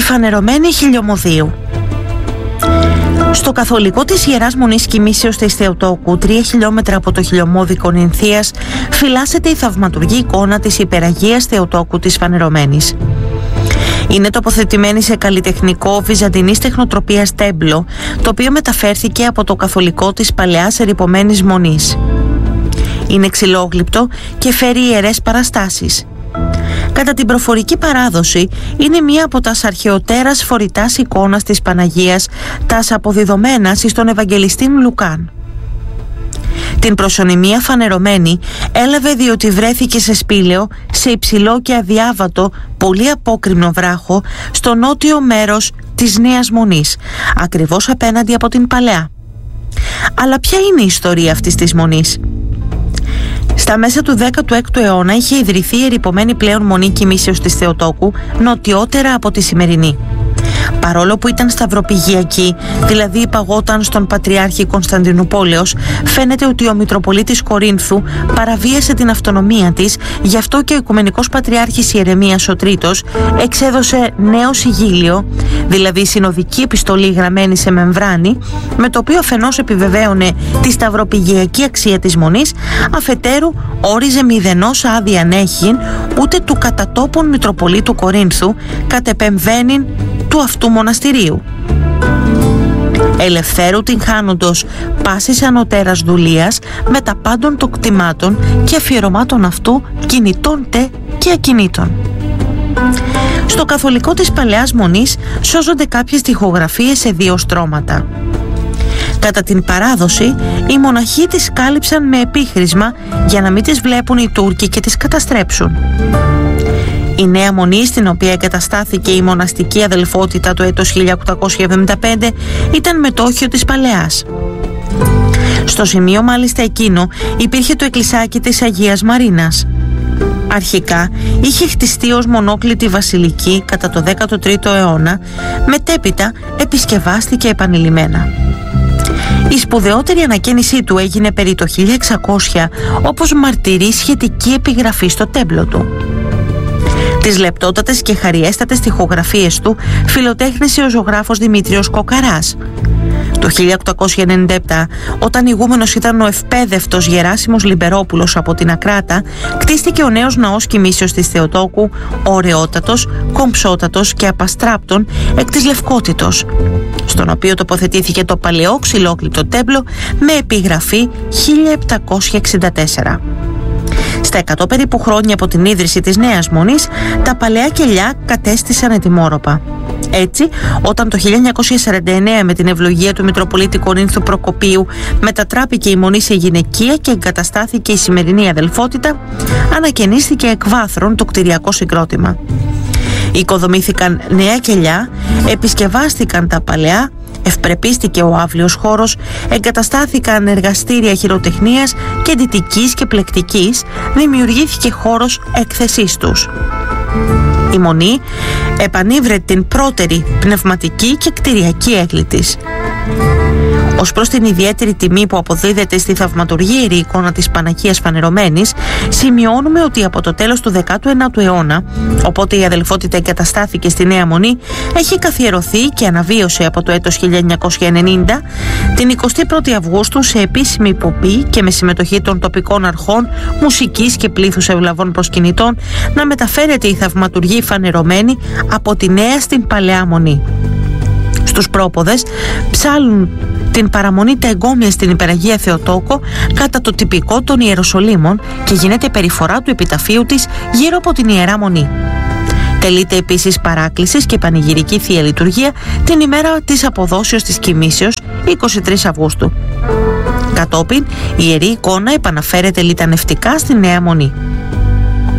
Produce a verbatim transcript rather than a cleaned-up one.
φανερωμένη Χιλιομοδίου. Στο καθολικό της Ιεράς Μονής Κοιμήσεως της Θεοτόκου, τρία χιλιόμετρα από το χιλιομόδι Κονινθίας, φυλάσσεται η θαυματουργή εικόνα της Υπεραγίας Θεοτόκου της Φανερωμένης. Είναι τοποθετημένη σε καλλιτεχνικό βυζαντινής τεχνοτροπίας τέμπλο, το οποίο μεταφέρθηκε από το καθολικό της παλαιάς ερειπωμένης μονής. Είναι ξυλόγλυπτο και φέρει ιερές παραστάσεις. Κατά την προφορική παράδοση, είναι μία από τας αρχαιοτέρας φορητάς εικόνας της Παναγίας, τας αποδιδομένας εις τον Ευαγγελιστήν Λουκάν. Την προσωνυμία Φανερωμένη έλαβε διότι βρέθηκε σε σπήλαιο, σε υψηλό και αδιάβατο, πολύ απόκρημνο βράχο, στο νότιο μέρος της Νέας Μονής, ακριβώς απέναντι από την Παλαιά. Αλλά ποια είναι η ιστορία αυτής της μονής? Στα μέσα του δέκατου έκτου αιώνα είχε ιδρυθεί η ερειπωμένη πλέον Μονή Κοιμήσεως της Θεοτόκου, νοτιότερα από τη σημερινή. Παρόλο που ήταν σταυροπηγιακή, δηλαδή υπαγόταν στον Πατριάρχη Κωνσταντινούπολεως, φαίνεται ότι ο Μητροπολίτης Κορίνθου παραβίασε την αυτονομία της, γι' αυτό και ο Οικουμενικός Πατριάρχης Ιερεμίας ο Τρίτος εξέδωσε νέο συγγύλιο, δηλαδή συνοδική επιστολή γραμμένη σε μεμβράνη, με το οποίο αφενός επιβεβαίωνε τη σταυροπηγιακή αξία της μονής, αφετέρου όριζε μηδενός άδεια νέχειν ούτε του κατατόπων Μητροπολίτου Κορίνθου κατ' επεμβαίνειν του αυτού μοναστηρίου. Ελευθέρου την χάνοντος πάσης ανωτέρας δουλείας με τα πάντων των κτημάτων και αφιερωμάτων αυτού κινητών τε και ακινήτων. Στο καθολικό της Παλαιάς Μονής σώζονται κάποιες τοιχογραφίες σε δύο στρώματα. Κατά την παράδοση, οι μοναχοί τις κάλυψαν με επίχρησμα για να μην τις βλέπουν οι Τούρκοι και τις καταστρέψουν. Η Νέα Μονή, στην οποία εγκαταστάθηκε η μοναστική αδελφότητα το έτος χίλια οκτακόσια εβδομήντα πέντε, ήταν μετόχιο της Παλαιάς. Στο σημείο μάλιστα εκείνο υπήρχε το εκκλησάκι της Αγίας Μαρίνας. Αρχικά είχε χτιστεί ως μονόκλητη βασιλική κατά το δέκατο τρίτο αιώνα, μετέπειτα επισκευάστηκε επανειλημμένα. Η σπουδαιότερη ανακαίνισή του έγινε περί το χίλια εξακόσια, όπως μαρτυρεί σχετική επιγραφή στο τέμπλο του. Τις λεπτότατες και χαριέστατες τοιχογραφίες του φιλοτέχνησε ο ζωγράφος Δημήτριος Κοκαράς. Το χίλια οκτακόσια ενενήντα επτά, όταν ηγούμενος ήταν ο ευπαίδευτος Γεράσιμος Λιμπερόπουλος από την Ακράτα, κτίστηκε ο νέος ναός Κοιμήσεως της Θεοτόκου, ωραιότατος, κομψότατος και απαστράπτων εκ της Λευκότητος, στον οποίο τοποθετήθηκε το παλαιό ξυλόκλητο τέμπλο με επιγραφή χίλια επτακόσια εξήντα τέσσερα. Στα εκατό περίπου χρόνια από την ίδρυση της Νέας Μονής, τα παλαιά κελιά κατέστησαν ετοιμόρροπα. Έτσι, όταν το χίλια εννιακόσια σαράντα εννέα με την ευλογία του Μητροπολίτη Κορίνθου Προκοπίου μετατράπηκε η μονή σε γυναικεία και εγκαταστάθηκε η σημερινή αδελφότητα, ανακαινίστηκε εκ βάθρων το κτηριακό συγκρότημα. Οικοδομήθηκαν νέα κελιά, επισκευάστηκαν τα παλαιά, ευπρεπίστηκε ο άβλιος χώρος, εγκαταστάθηκαν εργαστήρια χειροτεχνίας και δυτικής και πλεκτικής, δημιουργήθηκε χώρος έκθεσής τους. Η Μονή επανήβρε την πρώτερη πνευματική και κτηριακή έγκλη της. Ως προς την ιδιαίτερη τιμή που αποδίδεται στη θαυματουργή εικόνα της Παναγίας Φανερωμένης, σημειώνουμε ότι από το τέλος του δέκατου ένατου αιώνα, οπότε η αδελφότητα εγκαταστάθηκε στη Νέα Μονή, έχει καθιερωθεί και αναβίωσε από το έτος χίλια εννιακόσια ενενήντα την εικοστή πρώτη Αυγούστου σε επίσημη υποπή και με συμμετοχή των τοπικών αρχών, μουσικής και πλήθους ευλαβών προσκυνητών να μεταφέρεται η θαυματουργή Φανερωμένη από τη Νέα στην Παλαιά Μονή. Στους πρόποδες ψάλουν την παραμονή τα εγκόμια στην Υπεραγία Θεοτόκο κατά το τυπικό των Ιεροσολύμων και γίνεται περιφορά του επιταφείου της γύρω από την Ιερά Μονή. Τελείται επίσης παράκλησης και πανηγυρική Θεία Λειτουργία την ημέρα της αποδόσεως της Κοιμήσεως, εικοστή τρίτη Αυγούστου. Κατόπιν, η Ιερή Εικόνα επαναφέρεται λιτανευτικά στη Νέα Μονή.